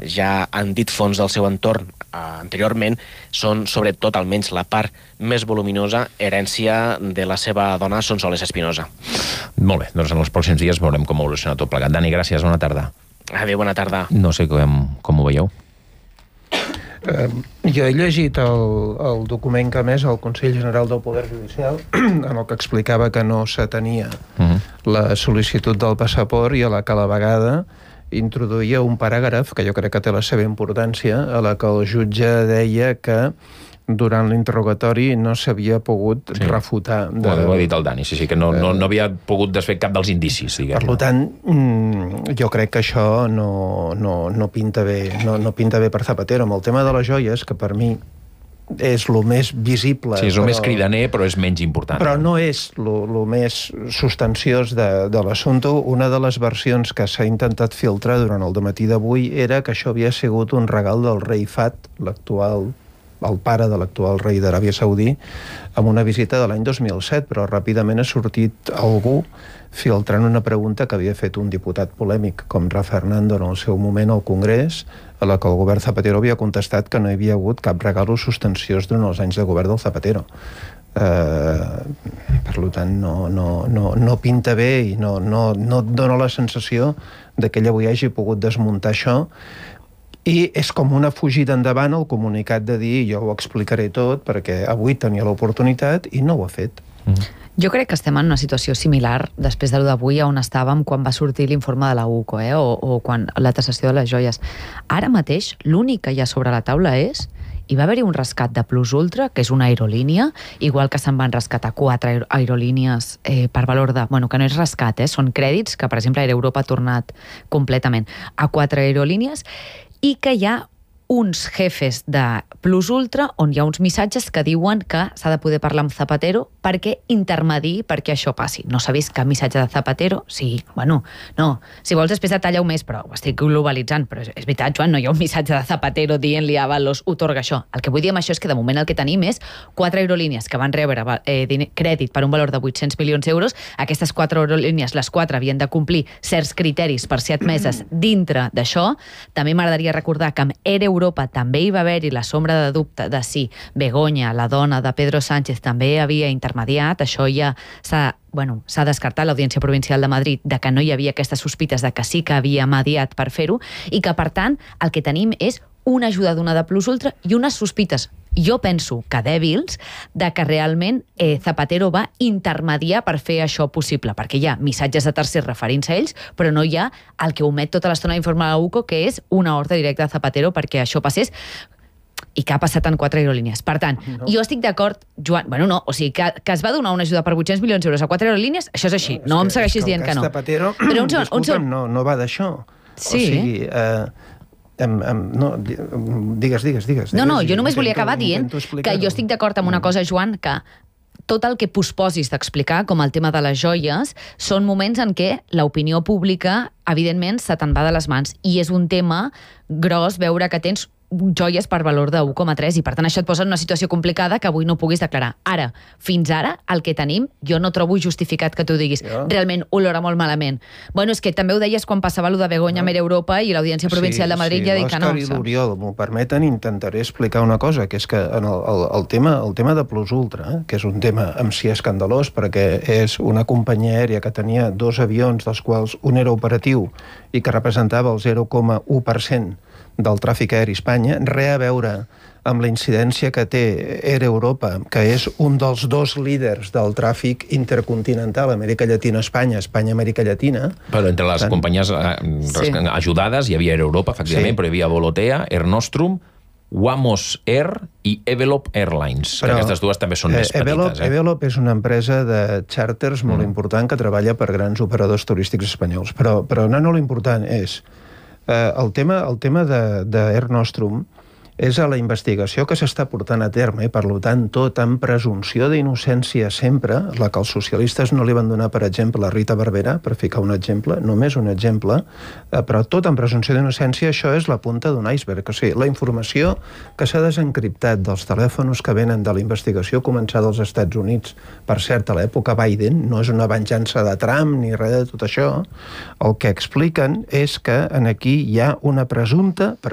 ja han dit fonts del seu entorn anteriorment, són sobretot, almenys la part més voluminosa, herència de la seva dona, Sonsoles Espinosa. Molt bé, doncs en els pròxims dies veurem com evoluciona tot plegat. Dani, gràcies, bona tarda. Adéu, bona tarda. No sé com ho veieu. Jo he llegit el document que ha emès el Consell General del Poder Judicial en el que explicava que no s'atenia la sol·licitud del passaport i a la que a la vegada introduïa un paràgraf que jo crec que té la seva importància, a la que el jutge deia que durant l'interrogatori no s'havia pogut refutar. Ho ha dit el Dani, sí, que no havia pogut desfer cap dels indicis, diguem. Per tant, jo crec que això no pinta bé, no pinta bé per Zapatero. Amb el tema de les joies, que per mi és el més visible... Sí, és el més cridaner, però és menys important. Però no és el més substanciós de l'assumpte. Una de les versions que s'ha intentat filtrar durant el dematí d'avui era que això havia sigut un regal del rei Fahd, el pare de l'actual rei d'Aràbia Saudí, amb una visita de l'any 2007, però ràpidament ha sortit algú filtrant una pregunta que havia fet un diputat polèmic com Rafa Hernando en el seu moment al Congrés, a la que el govern Zapatero havia contestat que no hi havia hagut cap regal substanciós durant els anys de govern del Zapatero. Per tant, no pinta bé i no dona la sensació que ell avui hagi pogut desmuntar això. I és com una fugida endavant el comunicat de dir jo ho explicaré tot perquè avui tenia l'oportunitat i no ho ha fet. Jo crec que estem en una situació similar després de lo d'avui a on estàvem quan va sortir l'informe de la UCO o quan la tasació de les joies. Ara mateix l'únic que hi ha sobre la taula és hi va haver-hi un rescat de Plus Ultra, que és una aerolínia, igual que se'n van rescatar 4 aerolínies per valor de... Bueno, que no és rescat, són crèdits que, per exemple, Air Europa ha tornat completament a 4 aerolínies, i que hi ha uns jefes de Plus Ultra on hi ha uns missatges que diuen que s'ha de poder parlar amb Zapatero perquè intermediï perquè això passi. No s'ha vist cap missatge de Zapatero? Sí, bueno, no. Si vols després detalla-ho més, però ho estic globalitzant, però és veritat, Joan, no hi ha un missatge de Zapatero dient-li a Avalos, otorga això. El que vull dir amb això és que de moment el que tenim és 4 aerolínies que van rebre crèdit per un valor de 800 milions d'euros. Aquestes 4 aerolínies, les 4 havien de complir certs criteris per ser admeses dintre d'això. També m'agradaria recordar que amb Air Europa també hi va haver-hi la sombra de dubte de si Begoña, la dona de Pedro Sánchez, també havia intermediat. Això ja s'ha descartat l'Audiència Provincial de Madrid de que no hi havia aquestes sospites de que sí que havia mediat per fer-ho i que, per tant, el que tenim és una ajuda d'una de Plus Ultra i unes sospites, jo penso que dèbils, de que realment Zapatero va intermediar per fer això possible, perquè hi ha missatges de tercers referint-se a ells, però no hi ha el que omet tota l'estona d'informe de la UCO, que és una ordre directa de Zapatero perquè això passés, i que ha passat en 4 aerolínies. Per tant, jo estic d'acord, Joan, o sigui, que es va donar una ajuda per 800 milions d'euros a 4 aerolínies, això és així, no em segueixis dient que no. Zapatero, però disculpa'm, no va d'això. Sí. O sigui, digues. No, jo només volia acabar dient que jo estic d'acord amb una cosa, Joan, que tot el que posposis d'explicar, com el tema de les joies, són moments en què l'opinió pública, evidentment, se te'n va de les mans. I és un tema gros veure que tens joies per valor de 1,3 i per tant això et posa en una situació complicada que avui no puguis declarar. Ara, fins ara, el que tenim, jo no trobo justificat que tu diguis realment olora molt malament. Bueno, és que també ho deies quan passava allò de Begoña a Air Europa i l'Audiència Provincial de Madrid ja dic que no. L'Òscar i l'Oriol m'ho permeten, intentaré explicar una cosa, que és que en el tema de Plus Ultra, que és un tema en si escandalós perquè és una companyia aèria que tenia 2 avions, dels quals un era operatiu i que representava el 0,1% del tràfic aeri a Espanya, res a veure amb la incidència que té Air Europa, que és un dels 2 líders del tràfic intercontinental, Amèrica Llatina-Espanya, Espanya-Amèrica Llatina. Però entre les companyies ajudades hi havia Air Europa, efectivament, però hi havia Volotea, Air Nostrum, Wamos Air i Evelop Airlines. Però aquestes dues també són més petites. Evelop és una empresa de xàrters molt important que treballa per grans operadors turístics espanyols. Però no l'important és el tema d'Air Nostrum és a la investigació que s'està portant a terme i, per tant, tot amb presumpció d'innocència sempre, la que els socialistes no li van donar, per exemple, a Rita Barberà, per ficar un exemple, només un exemple, però tot amb presumpció d'innocència, això és la punta d'un iceberg. O sigui, la informació que s'ha desencriptat dels telèfons que venen de la investigació començada als Estats Units, per cert, a l'època Biden, no és una venjança de Trump ni res de tot això, el que expliquen és que aquí hi ha una presumpta